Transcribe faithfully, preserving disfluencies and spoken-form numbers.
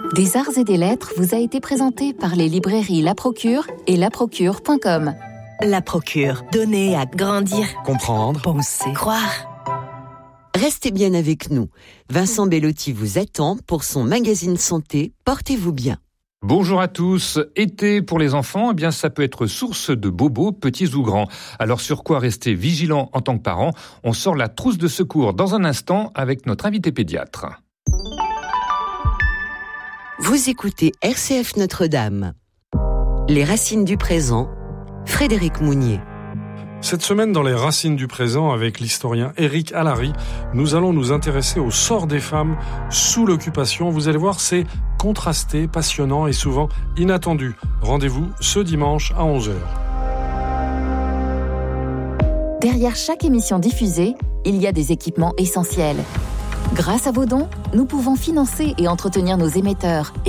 Des arts et des lettres vous a été présenté par les librairies La Procure et la procure point com. La Procure, donner à grandir, comprendre, penser, croire. Restez bien avec nous. Vincent Bellotti vous attend pour son magazine santé. Portez-vous bien. Bonjour à tous. Été pour les enfants, eh bien ça peut être source de bobos, petits ou grands. Alors sur quoi rester vigilant en tant que parent? On sort la trousse de secours dans un instant avec notre invité pédiatre. Vous écoutez R C F Notre-Dame. Les racines du présent, Frédéric Mounier. Cette semaine, dans les racines du présent, avec l'historien Éric Allary, nous allons nous intéresser au sort des femmes sous l'occupation. Vous allez voir, c'est contrasté, passionnant et souvent inattendu. Rendez-vous ce dimanche à onze heures. Derrière chaque émission diffusée, il y a des équipements essentiels. Grâce à vos dons, nous pouvons financer et entretenir nos émetteurs